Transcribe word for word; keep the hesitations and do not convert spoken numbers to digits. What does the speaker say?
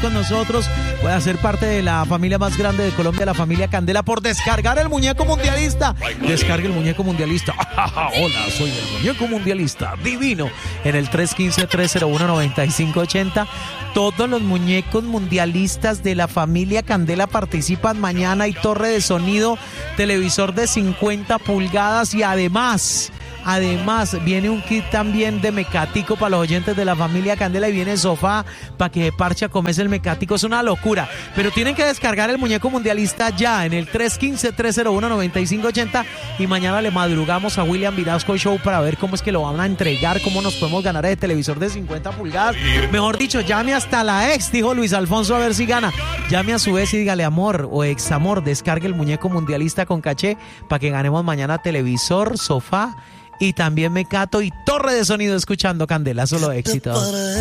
con nosotros, puede ser parte de la familia más grande de Colombia, la familia Candela, por descargar el muñeco mundialista. Descargue el muñeco mundialista. Hola, soy el muñeco mundialista divino. En el tres uno cinco, tres cero uno, nueve cinco ocho cero. Todos los muñecos mundialistas de la familia Candela participan mañana. Hay torre de sonido, televisor de cincuenta pulgadas y además... Además, viene un kit también de mecático para los oyentes de la familia Candela y viene sofá para que parche a comerse el mecático. Es una locura. Pero tienen que descargar el muñeco mundialista ya en el tres uno cinco, tres cero uno, nueve cinco ocho cero y mañana le madrugamos a William Vinasco Show para ver cómo es que lo van a entregar, cómo nos podemos ganar el televisor de cincuenta pulgadas. Mejor dicho, llame hasta la ex, dijo Luis Alfonso, a ver si gana. Llame a su vez y dígale amor o ex amor, descargue el muñeco mundialista con caché para que ganemos mañana televisor, sofá y también mecato y torre de sonido escuchando Candela. Solo éxito.